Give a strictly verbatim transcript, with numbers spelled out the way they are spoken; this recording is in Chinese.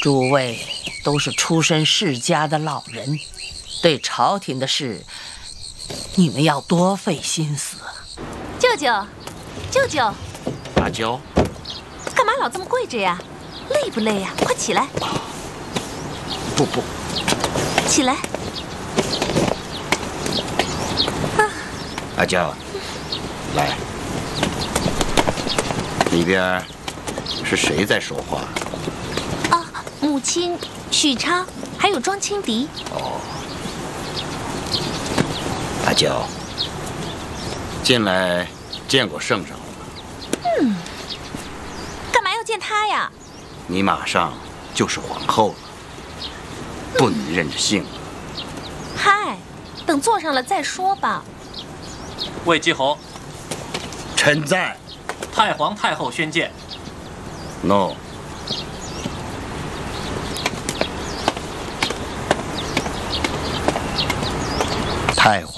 诸位都是出身世家的老人，对朝廷的事，你们要多费心思。 舅舅，舅舅， 阿娇， 干嘛老这么跪着呀？累不累呀？快起来！ 不不， 起来！啊， 阿娇，来，里边是谁在说话？ 啊，母亲许昌，还有庄清迪。 哦，阿娇，近来见过圣上了吗？ 嗯，干嘛要见他呀？ 你马上就是皇后了，不能认着性了。 嗨，等坐上了再说吧。 魏继侯， 臣在。 太皇太后宣见。 No。太皇。